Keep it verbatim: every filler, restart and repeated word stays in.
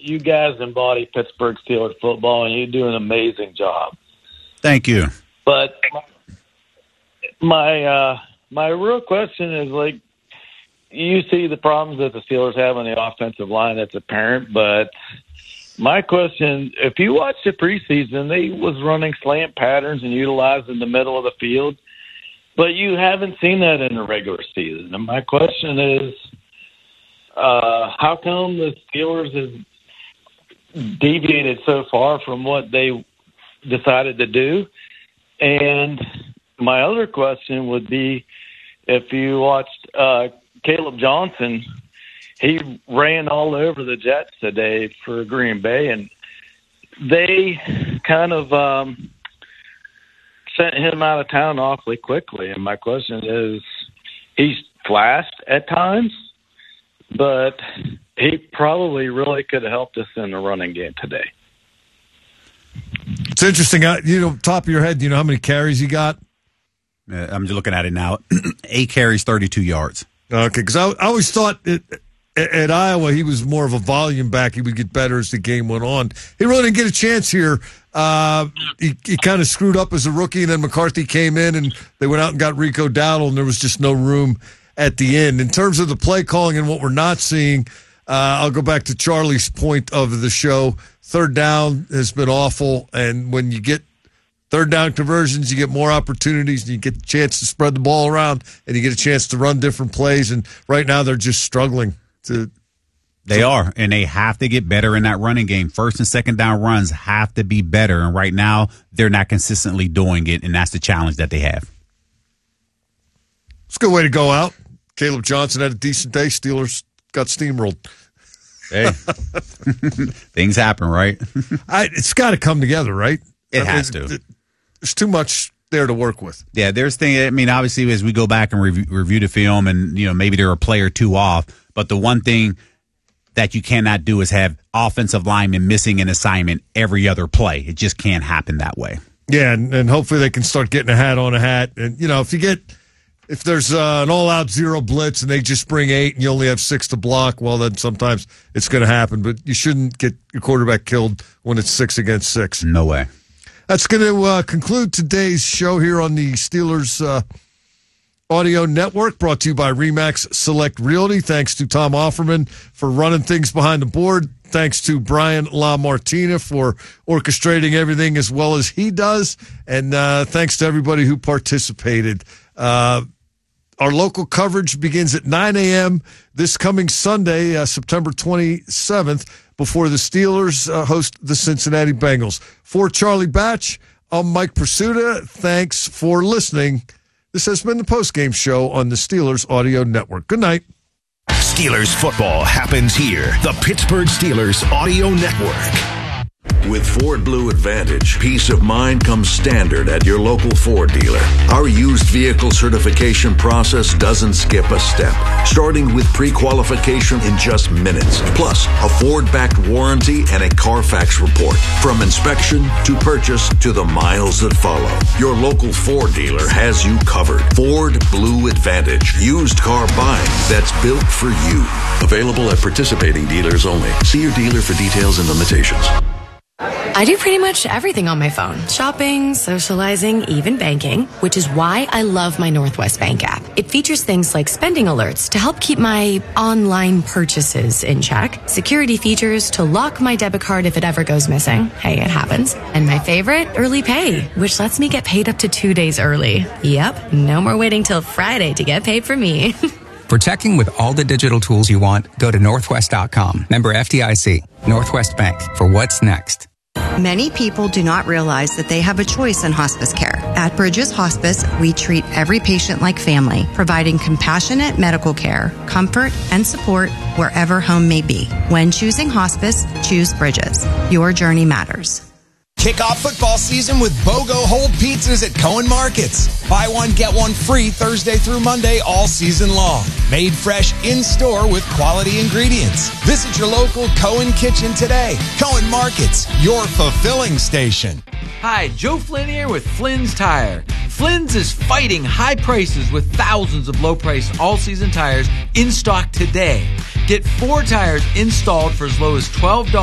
you guys embody Pittsburgh Steelers football, and you do an amazing job. Thank you. But my uh, my real question is, like, you see the problems that the Steelers have on the offensive line. That's apparent. But my question, if you watch the preseason, they was running slant patterns and utilizing the middle of the field. But you haven't seen that in the regular season. And my question is, uh, how come the Steelers have deviated so far from what they decided to do? And my other question would be, if you watched uh, Caleb Johnson, he ran all over the Jets today for Green Bay, and they kind of um, sent him out of town awfully quickly. And my question is, he's flashed at times, but he probably really could have helped us in the running game today. It's interesting. Uh, you know, top of your head, do you know how many carries he got? Uh, I'm just looking at it now. Eight carries, thirty-two yards. Okay, because I, I always thought it, at, at Iowa he was more of a volume back. He would get better as the game went on. He really didn't get a chance here. Uh, he he kind of screwed up as a rookie, and then McCarthy came in, and they went out and got Rico Dowdle, and there was just no room at the end. In terms of the play calling and what we're not seeing, uh, I'll go back to Charlie's point of the show. Third down has been awful, and when you get third down conversions, you get more opportunities, and you get a chance to spread the ball around, and you get a chance to run different plays. And right now, they're just struggling to. They are, and they have to get better in that running game. First and second down runs have to be better, and right now, they're not consistently doing it, and that's the challenge that they have. It's a good way to go out. Caleb Johnson had a decent day. Steelers got steamrolled. Hey, things happen, right? I, it's got to come together, right? It I has mean, to. There's too much there to work with. Yeah, there's things. I mean, obviously, as we go back and review, review the film, and you know, maybe they're a play or two off. But the one thing that you cannot do is have offensive linemen missing an assignment every other play. It just can't happen that way. Yeah, and, and hopefully they can start getting a hat on a hat. And you know, if you get if there's uh, an all-out zero blitz and they just bring eight and you only have six to block, well, then sometimes it's going to happen. But you shouldn't get your quarterback killed when it's six against six. No way. That's going to uh, conclude today's show here on the Steelers uh, Audio Network, brought to you by RE/MAX Select Realty. Thanks to Tom Offerman for running things behind the board. Thanks to Brian LaMartina for orchestrating everything as well as he does. And uh, thanks to everybody who participated. Uh, our local coverage begins at nine a.m. this coming Sunday, uh, September twenty-seventh, before the Steelers uh, host the Cincinnati Bengals. For Charlie Batch, I'm Mike Pursuta. Thanks for listening. This has been the postgame show on the Steelers Audio Network. Good night. Steelers football happens here. The Pittsburgh Steelers Audio Network. With Ford Blue Advantage, peace of mind comes standard at your local Ford dealer. Our used vehicle certification process doesn't skip a step, starting with pre-qualification in just minutes, plus a Ford-backed warranty and a Carfax report. From inspection to purchase to the miles that follow, your local Ford dealer has you covered. Ford Blue Advantage, used car buying that's built for you. Available at participating dealers only. See your dealer for details and limitations. I do pretty much everything on my phone. Shopping, socializing, even banking, which is why I love my Northwest Bank app. It features things like spending alerts to help keep my online purchases in check, security features to lock my debit card if it ever goes missing. Hey, it happens. And my favorite, early pay, which lets me get paid up to two days early. Yep, no more waiting till Friday to get paid for me. For checking with all the digital tools you want, go to northwest dot com. Member F D I C. Northwest Bank. For what's next. Many people do not realize that they have a choice in hospice care. At Bridges Hospice, we treat every patient like family, providing compassionate medical care, comfort, and support wherever home may be. When choosing hospice, choose Bridges. Your journey matters. Kick off football season with BOGO Hold Pizzas at Cohen Markets. Buy one, get one free Thursday through Monday all season long. Made fresh in-store with quality ingredients. Visit your local Cohen Kitchen today. Cohen Markets, your fulfilling station. Hi, Joe Flynn here with Flynn's Tire. Flynn's is fighting high prices with thousands of low-priced all-season tires in stock today. Get four tires installed for as low as twelve dollars